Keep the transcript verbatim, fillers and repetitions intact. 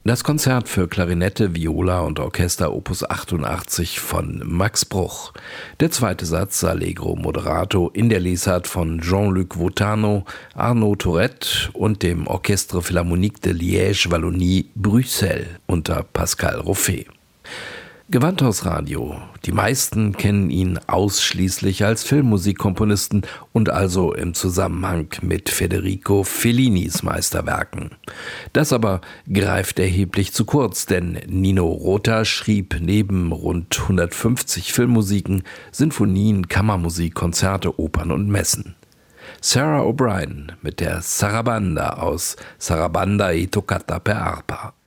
Das Konzert für Klarinette, Viola und Orchester Opus achtundachtzig von Max Bruch. Der zweite Satz Allegro moderato in der Lesart von Jean-Luc Vautano, Arnaud Tourette und dem Orchestre Philharmonique de Liège Wallonie Bruxelles unter Pascal Rauffet. Gewandhausradio. Die meisten kennen ihn ausschließlich als Filmmusikkomponisten und also im Zusammenhang mit Federico Fellinis Meisterwerken. Das aber greift erheblich zu kurz, denn Nino Rota schrieb neben rund hundertfünfzig Filmmusiken, Sinfonien, Kammermusik, Konzerte, Opern und Messen. Sarah O'Brien mit der Sarabanda aus Sarabanda e Toccata per Arpa.